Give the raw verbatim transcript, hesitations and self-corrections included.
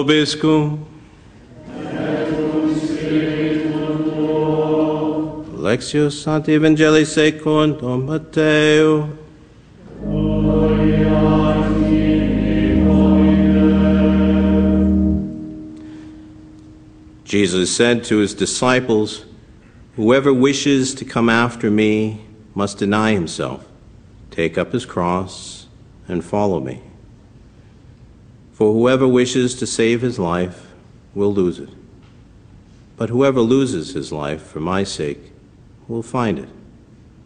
Vobiscum. Lectio Sancti Evangelii secundum Matteo. Jesus said to his disciples, "Whoever wishes to come after me must deny himself, take up his cross, and follow me. For whoever wishes to save his life will lose it. But whoever loses his life for my sake will find it.